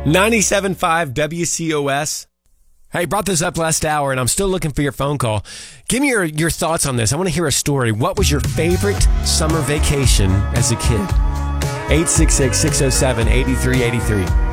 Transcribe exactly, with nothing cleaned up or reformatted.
ninety-seven point five W C O S. Hey, brought this up last hour, and I'm still looking for your phone call. Give me your, your thoughts on this. I want to hear a story. What was your favorite summer vacation as a kid? eight six six, six oh seven, eight three eight three.